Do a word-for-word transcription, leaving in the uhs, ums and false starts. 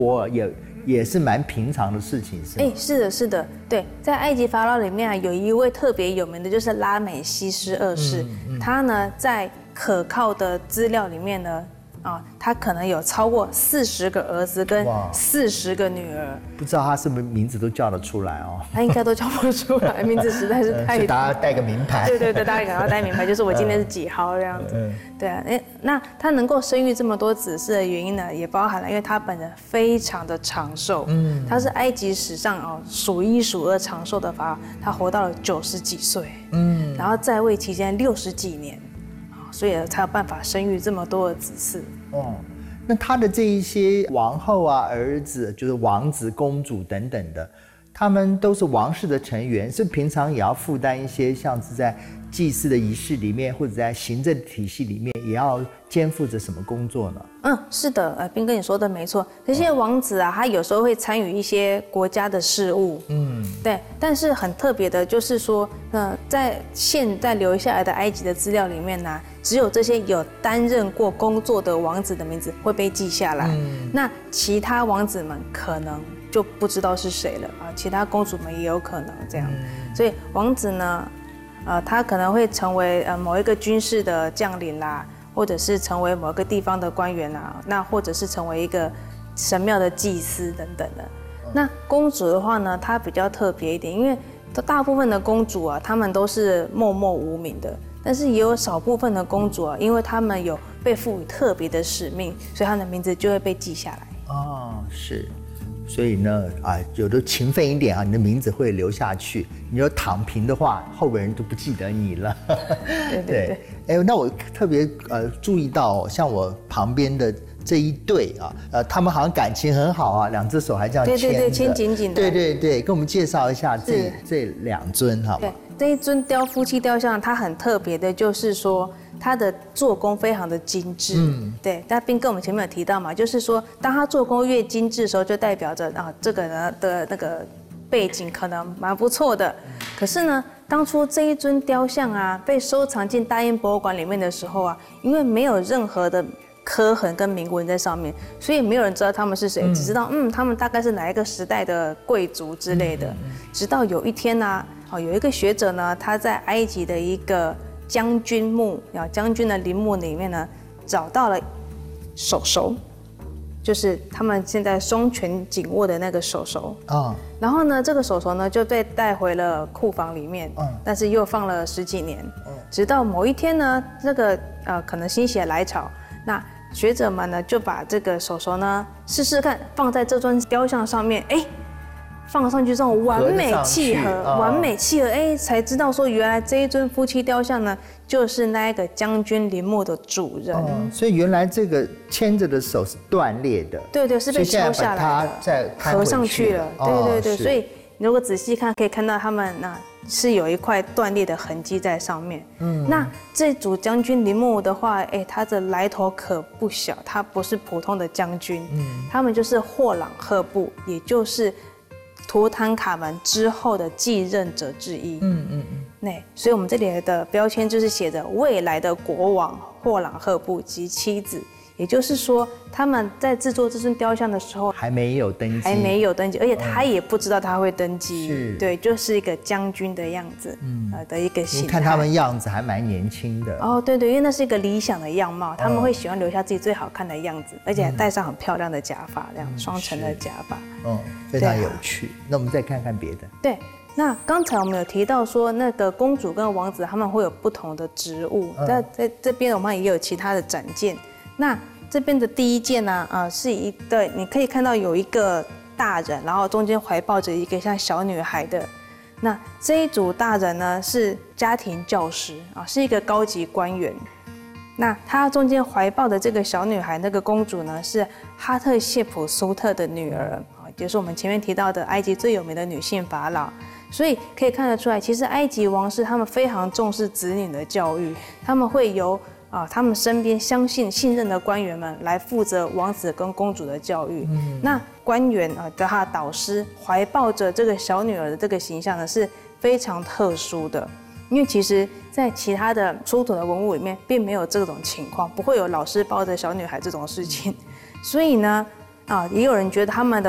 我也也是蛮平常的事情，是吗？ 哎，是的，是的，对，在埃及法老里面啊，有一位特别有名的，就是拉美西斯二世，嗯嗯、他呢在可靠的资料里面呢。啊，他可能有超过四十个儿子跟四十个女儿， 不知道他是不是名字都叫得出来哦？ 他应该都叫不出来，名字实在是太多。 大家带个名牌。 对对对，大家给他带名牌，就是我今天是几号这样子。嗯、对啊，哎，那他能够生育这么多子嗣的原因呢，也包含了因为他本人非常的长寿，嗯，他是埃及史上哦数一数二长寿的法老，他活到了九十几岁，嗯，然后在位期间六十几年。所以才有办法生育这么多的子嗣。 哦，那他的这一些王后啊、儿子，就是王子、公主等等的，他们都是王室的成员，是平常也要负担一些，像是在祭祀的仪式里面，或者在行政体系里面，也要肩负着什么工作呢？ 嗯，是的，呃，彬哥你说的没错。这些王子啊，他有时候会参与一些国家的事务，嗯，对。但是很特别的，就是说，呃，在现在留下来的埃及的资料里面呢，只有这些有担任过工作的王子的名字会被记下来。嗯，那其他王子们可能就不知道是谁了啊，其他公主们也有可能这样。嗯、所以王子呢，呃，他可能会成为呃某一个军事的将领啦。或者是成为某个地方的官员啊，那或者是成为一个神庙的祭司等等的。那公主的话呢，她比较特别一点，因为大部分的公主啊，她们都是默默无名的，但是也有少部分的公主啊，因为她们有被赋予特别的使命，所以她的名字就会被记下来。 哦，是。所以呢，啊，有的勤奋一点啊，你的名字会留下去。你要躺平的话，后边人都不记得你了。 对对对。哎，那我特别呃注意到、哦，像我旁边的这一对啊，呃，他们好像感情很好啊，两只手还这样牵着。 对对对，牵紧紧的。 对对对，跟我们介绍一下这这两尊好吗？ 对，这一尊雕夫妻雕像，它很特别的，就是说。它的做工非常的精致，嗯，对。但彬哥我们前面有提到嘛，就是说，当它做工越精致的时候，就代表着啊，这个人的那个背景可能蛮不错的。可是呢，当初这一尊雕像啊，被收藏进大英博物馆里面的时候啊，因为没有任何的刻痕跟铭文在上面，所以没有人知道他们是谁，嗯、只知道嗯，他们大概是哪一个时代的贵族之类的。嗯、直到有一天呢、啊，哦，有一个学者呢，他在埃及的一个将军墓啊，将军的陵墓里面呢，找到了手手，就是他们现在双拳紧握的那个手手啊。哦、然后呢，这个手手呢就被带回了库房里面，嗯、但是又放了十几年，嗯、直到某一天呢，这个呃可能心血来潮，那学者们呢就把这个手手呢试试看放在这尊雕像上面，哎。放上去之后完美契合，哦、完美契合，哎，才知道说原来这一尊夫妻雕像呢，就是那一个将军陵墓的主人。哦、 所以原来这个牵着的手是断裂的， 对对，是被敲下来的， 再合上去了。哦、对对对，所以如果仔细看，可以看到他们那是有一块断裂的痕迹在上面。嗯，那这组将军陵墓的话，哎，它的来头可不小，它不是普通的将军，嗯，他们就是霍朗赫布，也就是。图坦卡门之后的继任者之一，嗯嗯嗯，那所以我们这里的标签就是写着未来的国王霍朗赫布及妻子，也就是说他们在制作这尊雕像的时候还没有登基， 还没有登基，而且他也不知道他会登基，是，对，就是一个将军的样子，嗯，呃的一个形态。 你看他们样子还蛮年轻的哦，对对，因为那是一个理想的样貌，他们会喜欢留下自己最好看的样子，而且还戴上很漂亮的假发，这样双层的假发， 嗯，非常有趣。啊、那我们再看看别的， 对。那刚才我们有提到说，那个公主跟王子他们会有不同的职务，在、嗯、在这边我们也有其他的展件。那这边的第一件呢，啊、呃，是一个你可以看到有一个大人，然后中间怀抱着一个像小女孩的。那这一组大人呢是家庭教师啊，是一个高级官员。那他中间怀抱的这个小女孩，那个公主呢是哈特谢普苏特的女儿啊，也就是我们前面提到的埃及最有名的女性法老。所以可以看得出来，其实埃及王室他们非常重视子女的教育，他们会由啊他们身边相信信任的官员们来负责王子跟公主的教育。嗯、那官员啊的他的导师怀抱着这个小女儿的这个形象呢是非常特殊的，因为其实在其他的出土的文物里面并没有这种情况，不会有老师抱着小女孩这种事情。所以呢。 啊，也有人觉得他们的